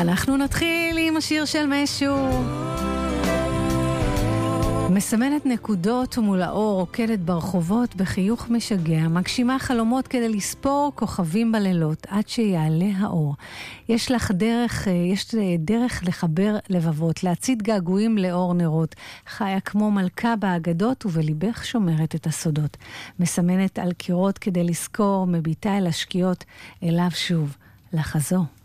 אנחנו נתחיל עם השיר של משו. מסמנת נקודות מול האור, רוקדת ברחובות בחיוך משגע, מגשימה חלומות כדי לספור כוכבים בלילות עד שיעלה האור. יש דרך לחבר לבבות, להציד געגועים לאור נרות, חיה כמו מלכה באגדות ובליבך שומרת את הסודות. מסמנת על קירות כדי לזכור, מביטה אל השקיעות, אליו שוב, לחזור.